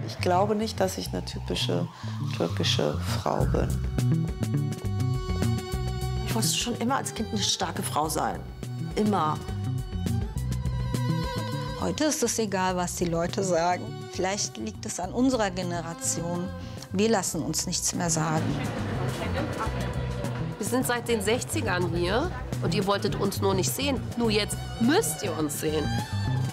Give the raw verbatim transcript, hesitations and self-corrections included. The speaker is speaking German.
Ich glaube nicht, dass ich eine typische türkische Frau bin. Ich wollte schon immer als Kind eine starke Frau sein. Immer. Heute ist es egal, was die Leute sagen. Vielleicht liegt es an unserer Generation. Wir lassen uns nichts mehr sagen. Wir sind seit den sechzigern hier und ihr wolltet uns nur nicht sehen. Nur jetzt müsst ihr uns sehen.